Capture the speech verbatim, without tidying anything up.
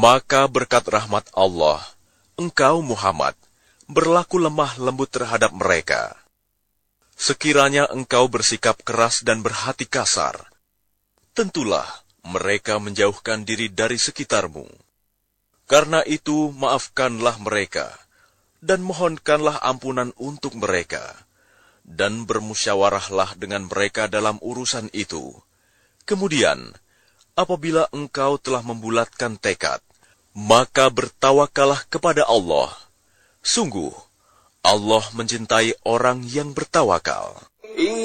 Maka berkat rahmat Allah, engkau Muhammad berlaku lemah lembut terhadap mereka. Sekiranya engkau bersikap keras dan berhati kasar, tentulah mereka menjauhkan diri dari sekitarmu. Karena itu, maafkanlah mereka, dan mohonkanlah ampunan untuk mereka, dan bermusyawarahlah dengan mereka dalam urusan itu. Kemudian, apabila engkau telah membulatkan tekad, maka bertawakallah kepada Allah. Sungguh, Allah mencintai orang yang bertawakal.